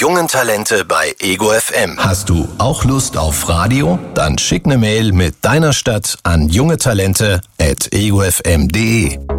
jungen Talente bei Ego FM. Hast du auch Lust auf Radio? Dann schick eine Mail mit deiner Stadt an jungetalente@egofm.de.